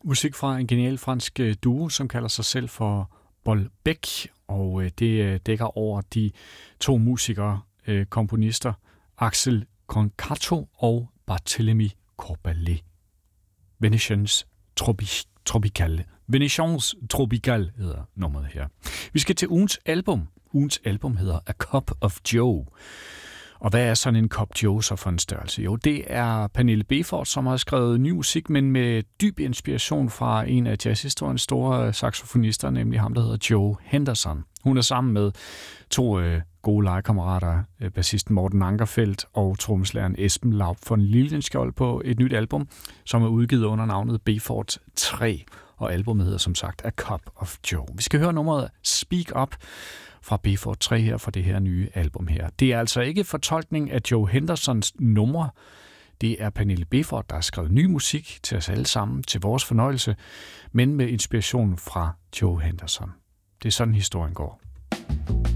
Musik fra en genial fransk duo, som kalder sig selv for Bolbec, og det dækker over de to musikere, komponister, Axel Concato og Barthélemy Corbalet. Venetians Tropicale. Venetians Tropicale hedder nummeret her. Vi skal til ugens album. Ugens album hedder A Cup of Joe. Og hvad er sådan en Cup Joe så for en størrelse? Jo, det er Pernille Béfort, som har skrevet ny musik, men med dyb inspiration fra en af jazzhistoriens store saxofonister, nemlig ham, der hedder Joe Henderson. Hun er sammen med to gode legekammerater, bassisten Morten Ankerfeldt og trommeslageren Esben Laub von Liljenskjold på et nyt album, som er udgivet under navnet Béfort 3. Og albumet hedder som sagt A Cup of Joe. Vi skal høre nummeret Speak Up fra Béfort 3 her for det her nye album her. Det er altså ikke fortolkning af Joe Hendersons numre. Det er Pernille Béfort, der har skrevet ny musik til os alle sammen, til vores fornøjelse, men med inspiration fra Joe Henderson. Det er sådan historien går.